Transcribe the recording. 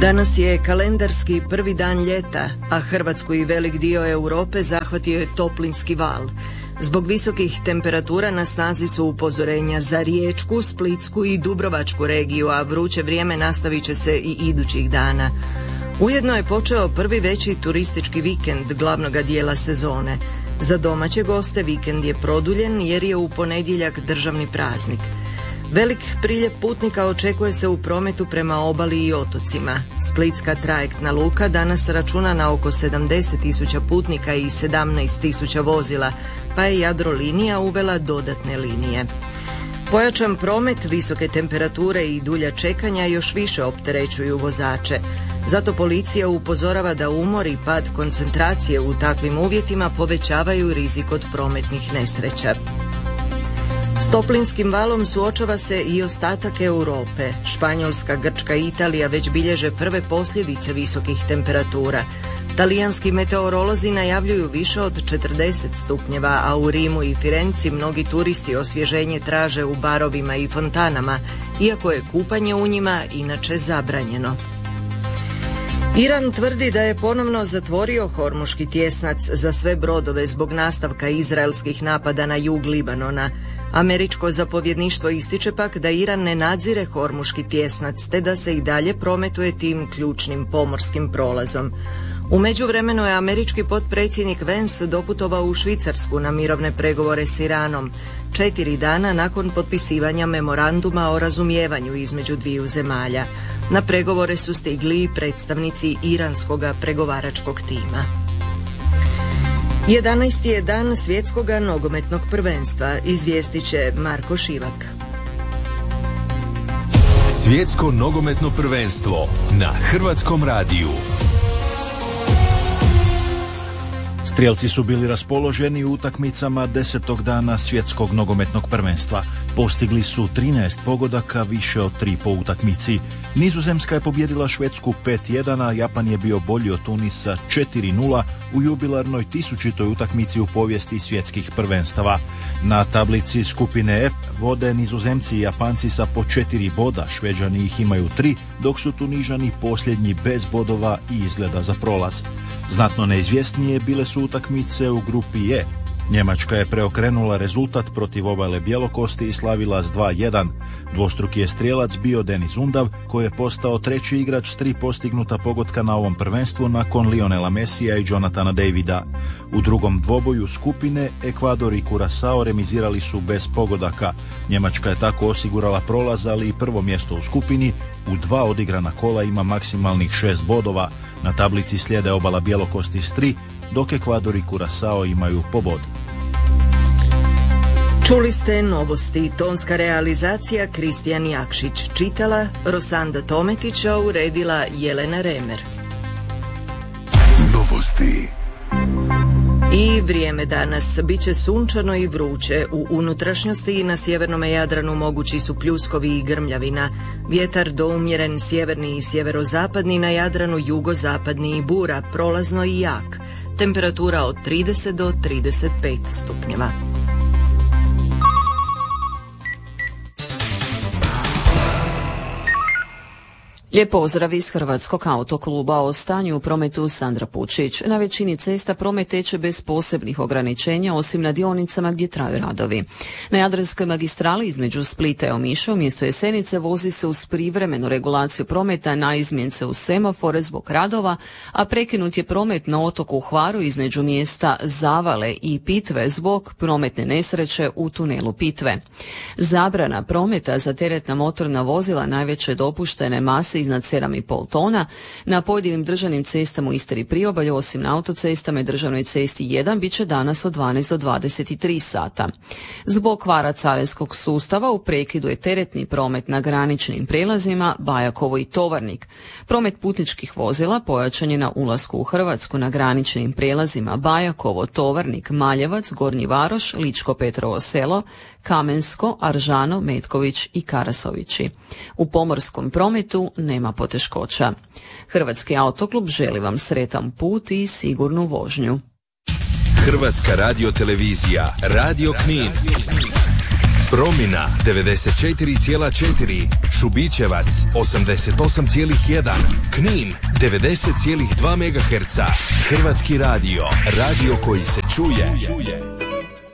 Danas je kalendarski prvi dan ljeta, a Hrvatsku i velik dio Europe zahvatio je toplinski val. Zbog visokih temperatura na snazi su upozorenja za Riječku, Splitsku i Dubrovačku regiju, a vruće vrijeme nastavit će se i idućih dana. Ujedno je počeo prvi veći turistički vikend glavnoga dijela sezone. Za domaće goste vikend je produljen jer je u ponedjeljak državni praznik. Velik priljev putnika očekuje se u prometu prema obali i otocima. Splitska trajektna luka danas računa na oko 70.000 putnika i 17.000 vozila, pa je Jadrolinija uvela dodatne linije. Pojačan promet, visoke temperature i dulja čekanja još više opterećuju vozače. Zato policija upozorava da umor i pad koncentracije u takvim uvjetima povećavaju rizik od prometnih nesreća. S toplinskim valom suočava se i ostatak Europe. Španjolska, Grčka i Italija već bilježe prve posljedice visokih temperatura. Talijanski meteorolozi najavljuju više od 40 stupnjeva, a u Rimu i Firenci mnogi turisti osvježenje traže u barovima i fontanama, iako je kupanje u njima inače zabranjeno. Iran tvrdi da je ponovno zatvorio Hormuški tjesnac za sve brodove zbog nastavka izraelskih napada na jug Libanona. Američko zapovjedništvo ističe pak da Iran ne nadzire Hormuški tjesnac, te da se i dalje prometuje tim ključnim pomorskim prolazom. U međuvremenu je američki potpredsjednik Vance doputovao u Švicarsku na mirovne pregovore s Iranom, 4 dana nakon potpisivanja memoranduma o razumijevanju između dviju zemalja. Na pregovore su stigli i predstavnici iranskog pregovaračkog tima. 11. je dan svjetskog nogometnog prvenstva, izvijestit će Marko Šivak. Svjetsko nogometno prvenstvo na Hrvatskom radiju. Strijelci su bili raspoloženi u utakmicama 10. dana svjetskog nogometnog prvenstva. Postigli su 13 pogodaka, više od 3 po utakmici. Nizozemska je pobjedila Švedsku 5-1, a Japan je bio bolji od Tunisa 4-0 u jubilarnoj 1000. utakmici u povijesti svjetskih prvenstava. Na tablici skupine F vode Nizozemci i Japanci sa po 4 boda, Šveđani ih imaju 3, dok su Tunižani posljednji bez bodova i izgleda za prolaz. Znatno neizvjesnije bile su utakmice u grupi E. Njemačka je preokrenula rezultat protiv Obale Bjelokosti i slavila s 2-1. Dvostruki je strijelac bio Denis Undav, koji je postao treći igrač s 3 postignuta pogotka na ovom prvenstvu nakon Lionela Messija i Jonathana Davida. U drugom dvoboju skupine Ekvador i Curaçao remizirali su bez pogodaka. Njemačka je tako osigurala prolaz, ali i prvo mjesto u skupini. U 2 odigrana kola ima maksimalnih 6 bodova. Na tablici slijede Obala Bjelokosti s 3, dok Ekvador i Curaçao imaju po bod. Čuli ste novosti, tonska realizacija Kristijan Jakšić, čitala Rosanda Tometića, uredila Jelena Remer. Novosti. I vrijeme danas biće sunčano i vruće. U unutrašnjosti i na sjevernom Jadranu mogući su pljuskovi i grmljavina. Vjetar do umjeren sjeverni i sjeverozapadni, na Jadranu jugozapadni i bura, prolazno i jak. Temperatura od 30 do 35 stupnjeva. Lijep pozdrav iz Hrvatskog autokluba. O stanju u prometu Sandra Pučić. Na većini cesta promet teče bez posebnih ograničenja, osim na dionicama gdje traju radovi. Na Jadranskoj magistrali između Splita i Omiša umjesto Jesenice vozi se uz privremenu regulaciju prometa na izmjence u semafore zbog radova, a prekinut je promet na otoku Hvaru između mjesta Zavale i Pitve zbog prometne nesreće u tunelu Pitve. Zabrana prometa za teretna motorna vozila najveće dopuštene mase iznad 7,5 tona na pojedinim državnim cestama u Istri i Priobalju, osim na autocestama i državnoj cesti 1, bit će danas od 12 do 23 sata. Zbog kvara carinskog sustava u prekidu je teretni promet na graničnim prijelazima Bajakovo i Tovarnik. Promet putničkih vozila pojačan je na ulasku u Hrvatsku na graničnim prijelazima Bajakovo, Tovarnik, Maljevac, Gornji Varoš, Ličko Petrovo Selo, Kamensko, Aržano, Metković i Karasovići. U pomorskom prometu nema poteškoća. Hrvatski autoklub želi vam sretan put i sigurnu vožnju. Hrvatska radiotelevizija, Radio Knin. Promina 94,4, Šubićevac 88,1, Knin 90,2 MHz. Hrvatski radio, radio koji se čuje.